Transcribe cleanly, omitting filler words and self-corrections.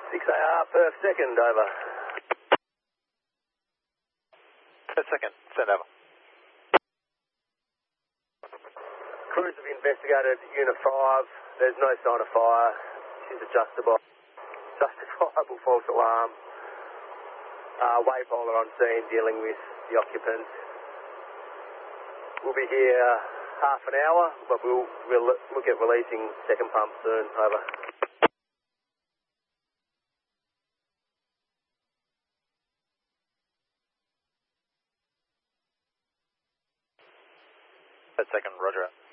6AR per second, over. Per second, send over. Crews have investigated Unit 5. There's no sign of fire. She's a justifiable false alarm. Waypoler on scene dealing with the occupants. We'll be here half an hour, but we'll look at releasing second pump soon, over. Per second, roger.